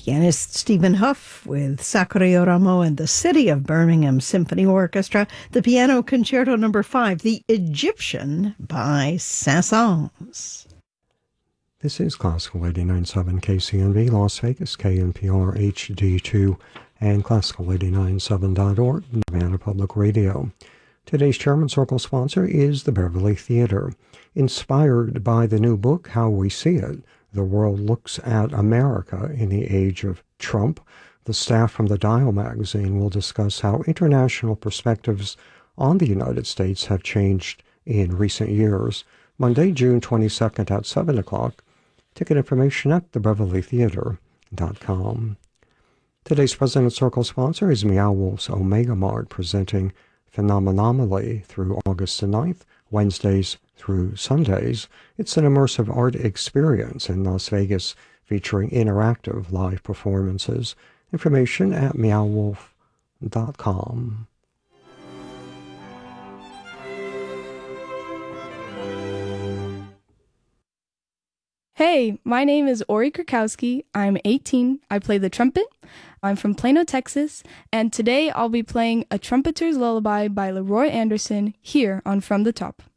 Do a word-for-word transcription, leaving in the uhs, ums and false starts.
Pianist Stephen Huff with Sakura Yoramo and the City of Birmingham Symphony Orchestra, the Piano Concerto Number five, The Egyptian by Saint-Saëns. This is Classical eighty-nine point seven K C N V, Las Vegas, K N P R H D two, and Classical eighty-nine point seven dot org, Nevada Public Radio. Today's Chairman Circle sponsor is the Beverly Theater. Inspired by the new book, How We See It, The World Looks at America in the Age of Trump, the staff from the Dial magazine will discuss how international perspectives on the United States have changed in recent years. Monday, June twenty-second at seven o'clock. Ticket information at the beverly theater dot com. Today's President's Circle sponsor is Meow Wolf's Omega Mart, presenting Phenomenally through August the ninth, Wednesdays through Sundays. It's an immersive art experience in Las Vegas featuring interactive live performances. Information at meow wolf dot com. Hey, my name is Ori Krakowski. I'm eighteen. I play the trumpet. I'm from Plano, Texas, and today I'll be playing A Trumpeter's Lullaby by Leroy Anderson here on From the Top.